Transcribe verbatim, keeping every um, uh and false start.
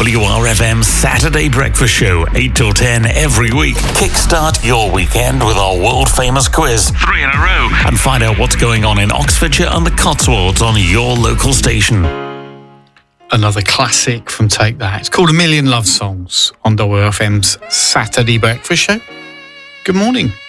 W R F M Saturday Breakfast Show, eight till ten every week. Kickstart your weekend with our world-famous quiz, three in a row, and find out what's going on in Oxfordshire and the Cotswolds on your local station. Another classic from Take That. It's called A Million Love Songs on W R F M's Saturday Breakfast Show. Good morning.